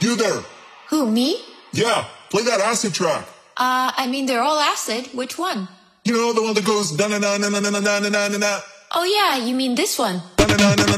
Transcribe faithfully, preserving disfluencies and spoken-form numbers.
You there? Who, me? Yeah, play that acid track. Uh, I mean, they're all acid. Which one? You know, the one that goes da na na na na na na na na na. Oh yeah, you mean this one. Da na na na na.